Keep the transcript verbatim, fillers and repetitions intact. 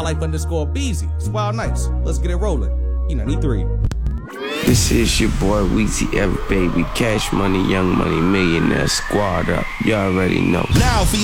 Life underscore Beezy. It's wild nice. Let's get it rolling. E ninety-three. This is your boy Weezy F, baby. Cash money, young money, millionaire squad up. You already know. Now for